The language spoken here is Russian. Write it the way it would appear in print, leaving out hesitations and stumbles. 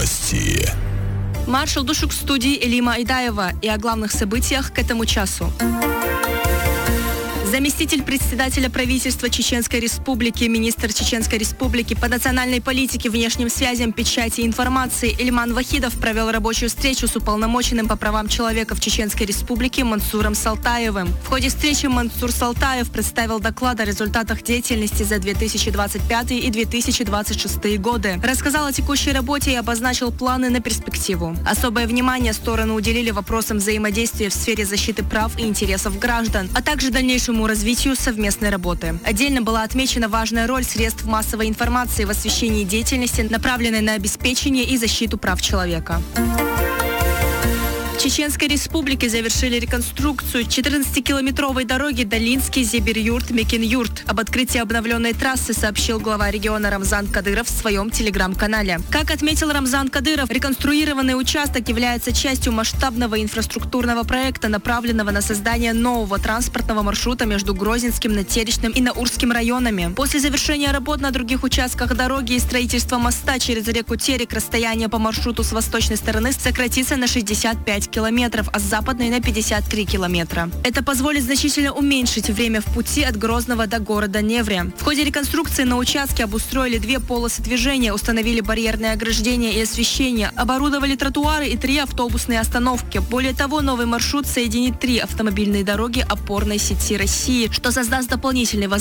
Новости. Маршал Душук в студии Элима Айдаева и о главных событиях к этому часу. Заместитель председателя правительства Чеченской Республики, министр Чеченской Республики по национальной политике, внешним связям, печати и информации Ильман Вахидов провел рабочую встречу с уполномоченным по правам человека в Чеченской Республике Мансуром Салтаевым. В ходе встречи Мансур Салтаев представил доклад о результатах деятельности за 2025 и 2026 годы, рассказал о текущей работе и обозначил планы на перспективу. Особое внимание стороны уделили вопросам взаимодействия в сфере защиты прав и интересов граждан, а также дальнейшему развитию совместной работы. Отдельно была отмечена важная роль средств массовой информации в освещении деятельности, направленной на обеспечение и защиту прав человека. В Чеченской Республике завершили реконструкцию 14-километровой дороги Долинский-Зебир-Юрт-Мекин-Юрт. Об открытии обновленной трассы сообщил глава региона Рамзан Кадыров в своем телеграм-канале. Как отметил Рамзан Кадыров, реконструированный участок является частью масштабного инфраструктурного проекта, направленного на создание нового транспортного маршрута между Грозинским, Натеречным и Наурским районами. После завершения работ на других участках дороги и строительства моста через реку Терек расстояние по маршруту с восточной стороны сократится на 65 километров, а с западной на 53 километра. Это позволит значительно уменьшить время в пути от Грозного до города Невре. В ходе реконструкции на участке обустроили 2 полосы движения, установили барьерное ограждение и освещение, оборудовали тротуары и 3 автобусные остановки. Более того, новый маршрут соединит 3 автомобильные дороги опорной сети России, что создаст дополнительный возможность